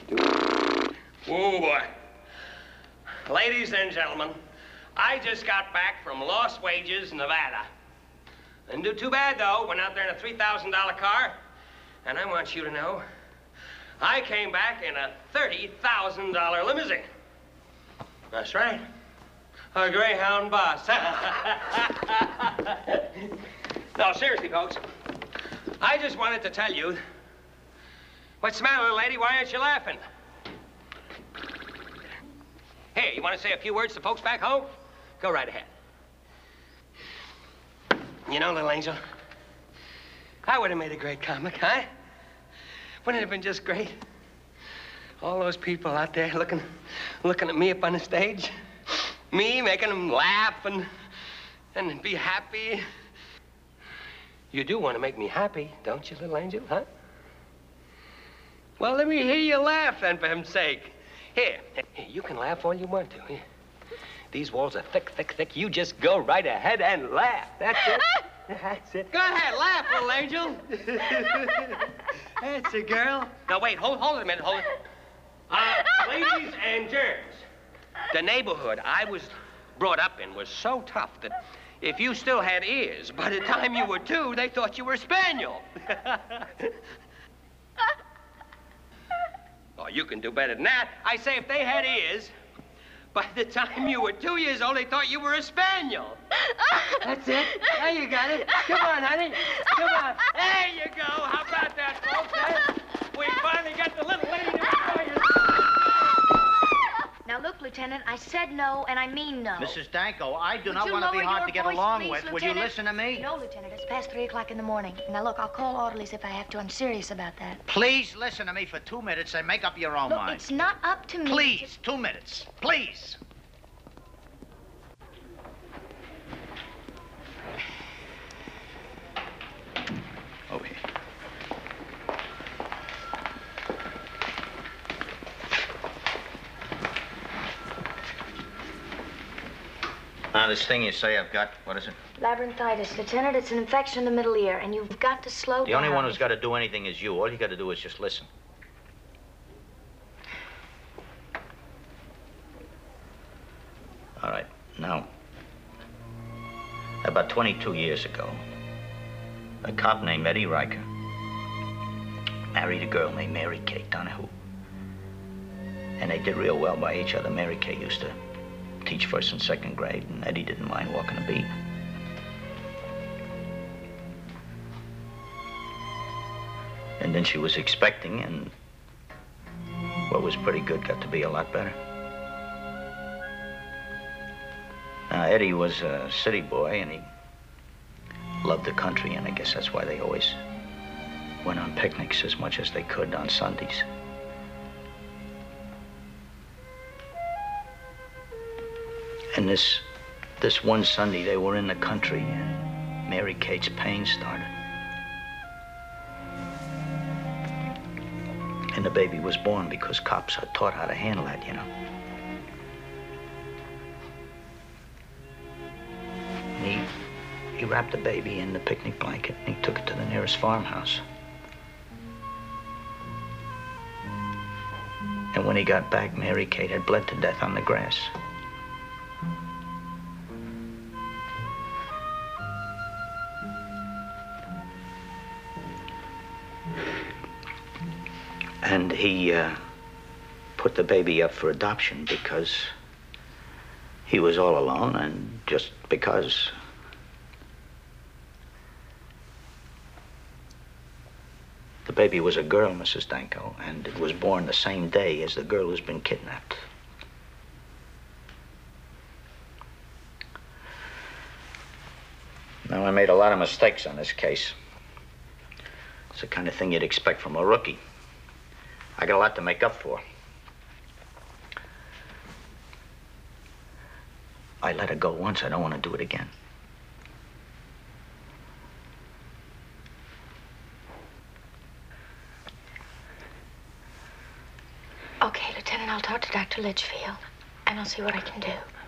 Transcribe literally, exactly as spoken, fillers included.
Oh, boy. Ladies and gentlemen, I just got back from Lost Wages, Nevada. Didn't do too bad, though. Went out there in a three thousand dollar car. And I want you to know, I came back in a thirty thousand dollar limousine. That's right. A Greyhound bus. No, seriously, folks. I just wanted to tell you. What's the matter, little lady? Why aren't you laughing? Here, you want to say a few words to folks back home? Go right ahead. You know, little angel, I would have made a great comic, huh? Wouldn't it have been just great? All those people out there looking, looking at me up on the stage. Me making them laugh and, and be happy. You do want to make me happy, don't you, little angel, huh? Well, let me hear you laugh, then, for heaven's sake. Here, here, you can laugh all you want to. Here. These walls are thick, thick, thick. You just go right ahead and laugh. That's it. That's it. Go ahead, laugh, little angel. That's a girl. Now, wait, hold, hold it a minute, hold it. Uh, ladies and germs, the neighborhood I was brought up in was so tough that if you still had ears, by the time you were two, they thought you were a spaniel. Oh, you can do better than that. I say if they had ears, by the time you were two years old, they thought you were a spaniel. That's it. There you got it. Come on, honey. Come on. There you go. How about that, folks? Huh? We finally got the little lady to enjoy yourself. Now, look, Lieutenant, I said no, and I mean no. Missus Danko, I do Would not want to be hard to get voice, along please, with. Lieutenant? Would you listen to me? No, Lieutenant, it's past three o'clock in the morning. Now, look, I'll call orderlies if I have to. I'm serious about that. Please listen to me for two minutes and make up your own Look, mind. it's not up to me. Please, two minutes. Please. Over here. Now, this thing you say I've got, what is it? Labyrinthitis, Lieutenant. It's an infection in the middle ear, and you've got to slow The down. only one who's got to do anything is you. All you got to do is just listen. All right, now, about twenty-two years ago, a cop named Eddie Riker married a girl named Mary Kate Donahue. And they did real well by each other. Mary Kate used to teach first and second grade, and Eddie didn't mind walking a beat. And then she was expecting, and what was pretty good got to be a lot better. Now, Eddie was a city boy, and he loved the country, and I guess that's why they always went on picnics as much as they could on Sundays. And this, this one Sunday, they were in the country, and Mary Kate's pain started. And the baby was born because cops are taught how to handle that, you know. And he, he wrapped the baby in the picnic blanket, and he took it to the nearest farmhouse. And when he got back, Mary Kate had bled to death on the grass. And he uh, put the baby up for adoption because he was all alone, and just because. The baby was a girl, Missus Danko, and it was born the same day as the girl who's been kidnapped. Now, I made a lot of mistakes on this case. It's the kind of thing you'd expect from a rookie. I got a lot to make up for. I let her go once. I don't want to do it again. Okay, Lieutenant, I'll talk to Doctor Litchfield, and I'll see what I can do.